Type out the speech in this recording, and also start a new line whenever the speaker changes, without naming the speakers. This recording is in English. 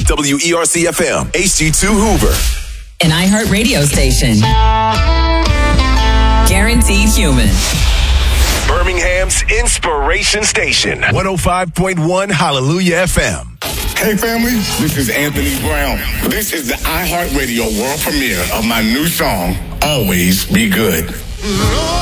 WERC-FM, HD2 Hoover.
An iHeart radio station. Guaranteed human.
Birmingham's Inspiration Station. 105.1 Hallelujah FM.
Hey family, this is Anthony Brown. This is the iHeartRadio world premiere of my new song, Always Be Good.